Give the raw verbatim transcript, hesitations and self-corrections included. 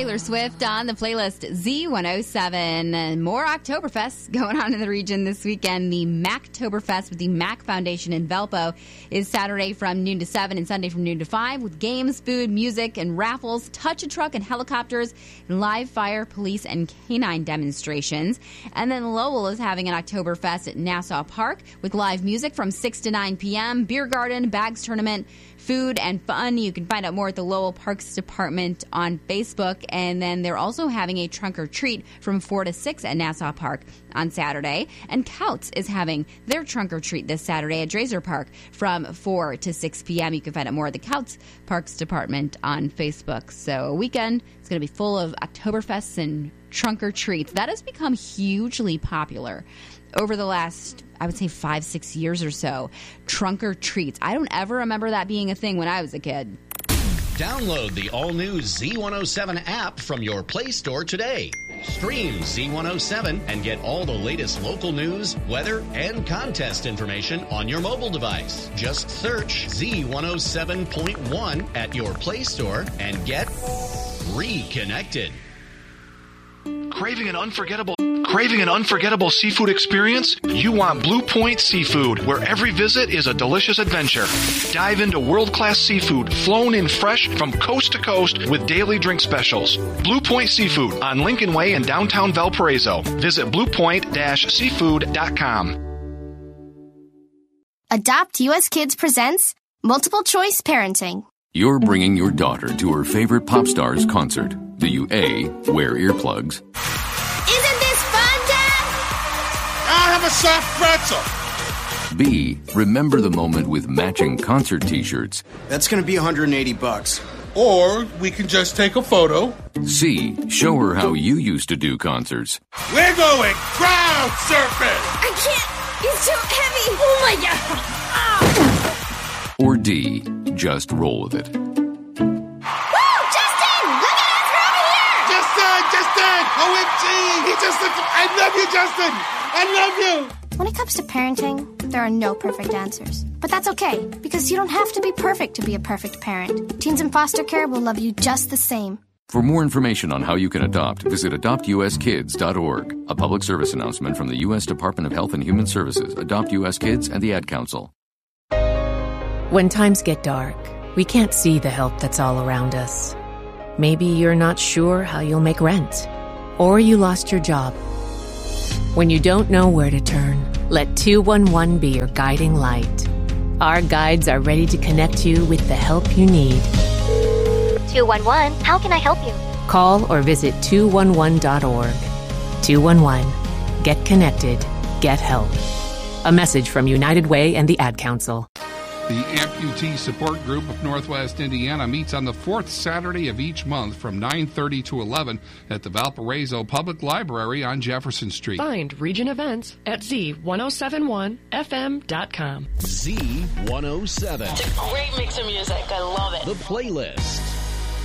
Taylor Swift on the playlist Z one oh seven. And more Oktoberfest going on in the region this weekend. The Mactoberfest with the Mac Foundation in Valpo is Saturday from noon to seven and Sunday from noon to five with games, food, music, and raffles, touch-a-truck and helicopters, and live fire, police, and canine demonstrations. And then Lowell is having an Oktoberfest at Nassau Park with live music from six to nine p.m., beer garden, bags tournament, food, and fun. You can find out more at the Lowell Parks Department on Facebook. And then they're also having a trunk or treat from four to six at Nassau Park on Saturday. And Couts is having their trunk or treat this Saturday at Drazer Park from four to six p.m. You can find out more at the Couts Parks Department on Facebook. So a weekend is going to be full of Oktoberfests and trunk or treats. That has become hugely popular over the last, I would say, five, six years or so. Trunk or treats. I don't ever remember that being a thing when I was a kid. Download the all-new Z one oh seven app from your Play Store today. Stream Z one oh seven and get all the latest local news, weather, and contest information on your mobile device. Just search Z one oh seven point one at your Play Store and get reconnected. Craving an unforgettable Craving an unforgettable seafood experience? You want Blue Point Seafood, where every visit is a delicious adventure. Dive into world-class seafood, flown in fresh from coast to coast with daily drink specials. Blue Point Seafood on Lincoln Way in downtown Valparaiso. Visit blue point dash seafood dot com. Adopt U S Kids presents Multiple Choice Parenting. You're bringing your daughter to her favorite pop star's concert. Do you A, wear earplugs? Isn't this fun, Dad? I'll have a soft pretzel. B, remember the moment with matching concert t-shirts. That's going to be one hundred eighty bucks. Or we can just take a photo. C, show her how you used to do concerts. We're going crowd surfing. I can't. It's too heavy. Oh, my God. Ah. Or D, just roll with it. O M G! He just looked. I love you, Justin! I love you! When it comes to parenting, there are no perfect answers. But that's okay, because you don't have to be perfect to be a perfect parent. Teens in foster care will love you just the same. For more information on how you can adopt, visit adopt u s kids dot org. A public service announcement from the U S Department of Health and Human Services, Adopt U S Kids, and the Ad Council. When times get dark, we can't see the help that's all around us. Maybe you're not sure how you'll make rent. Or you lost your job. When you don't know where to turn, let two one one be your guiding light. Our guides are ready to connect you with the help you need. two one one, how can I help you? Call or visit two one one dot org. two one one. Get connected. Get help. A message from United Way and the Ad Council. The Amputee Support Group of Northwest Indiana meets on the fourth Saturday of each month from nine thirty to eleven at the Valparaiso Public Library on Jefferson Street. Find region events at Z ten seventy-one F M dot com. Z one oh seven. It's a great mix of music. I love it. The playlist.